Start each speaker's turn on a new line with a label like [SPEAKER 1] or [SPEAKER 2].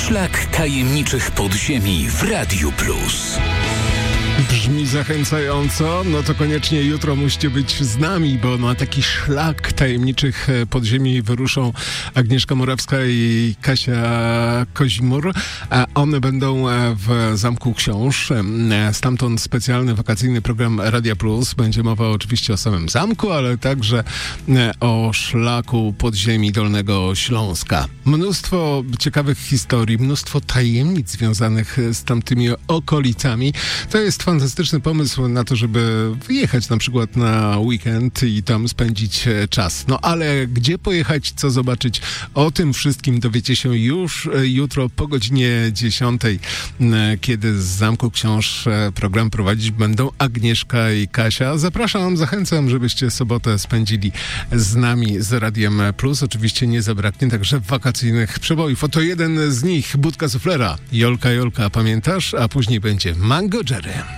[SPEAKER 1] Szlak tajemniczych podziemi w Radiu Plus.
[SPEAKER 2] Brzmi zachęcająco, no to koniecznie jutro musicie być z nami, bo na taki szlak tajemniczych podziemi wyruszą Agnieszka Morawska i Kasia Kozimur, a one będą w Zamku Książ. Stamtąd specjalny wakacyjny program Radia Plus. Będzie mowa oczywiście o samym zamku, ale także o szlaku podziemi Dolnego Śląska. Mnóstwo ciekawych historii, mnóstwo tajemnic związanych z tamtymi okolicami. To jest fantastyczny pomysł na to, żeby wyjechać na przykład na weekend i tam spędzić czas. No ale gdzie pojechać, co zobaczyć? O tym wszystkim dowiecie się już jutro po godzinie 10, kiedy z Zamku Książ program prowadzić będą Agnieszka i Kasia. Zapraszam, zachęcam, żebyście sobotę spędzili z nami, z Radiem Plus. Oczywiście nie zabraknie także wakacyjnych przebojów. Oto jeden z nich, Budka Suflera. Jolka, Jolka, pamiętasz? A później będzie Mango Jerry.